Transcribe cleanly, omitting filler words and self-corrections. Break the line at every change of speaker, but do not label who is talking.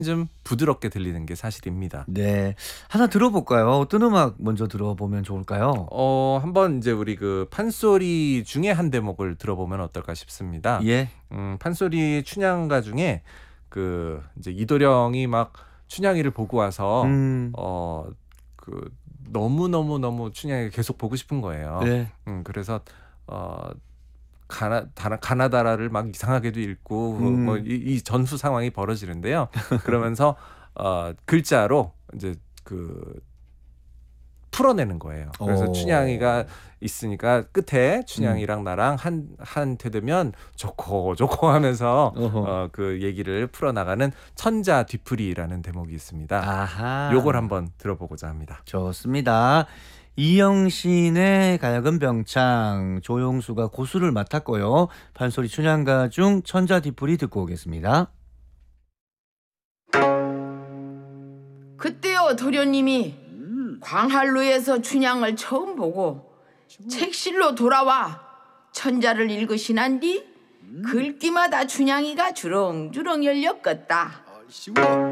좀 부드럽게 들리는 게 사실입니다.
네. 하나 들어볼까요? 어떤 음악 먼저 들어보면 좋을까요?
한번 이제 우리 그 판소리 중에 한 대목을 들어보면 어떨까 싶습니다.
예.
판소리 춘향가 중에 그 이제 이도령이 막 춘향이를 보고 와서
음.
그 너무 춘향이가 계속 보고 싶은 거예요.
네.
그래서 가나다라를 막 이상하게도 읽고 뭐 이 전후 상황이 벌어지는데요. 그러면서 글자로 이제 그 풀어내는 거예요. 그래서 춘향이가 있으니까 끝에 춘향이랑 나랑 한테 되면 좋고 하면서 그 얘기를 풀어나가는 천자 뒤풀이라는 대목이 있습니다.
아하.
요걸 한번 들어보고자 합니다.
좋습니다. 이영신의 가야금 병창, 조용수가 고수를 맡았고요. 판소리 춘향가 중 천자뒷풀이 듣고 오겠습니다.
그때요 도련님이 광활루에서 춘향을 처음 보고 책실로 돌아와 천자를 읽으시난 뒤 글귀마다 춘향이가 주렁주렁 열렸겠다.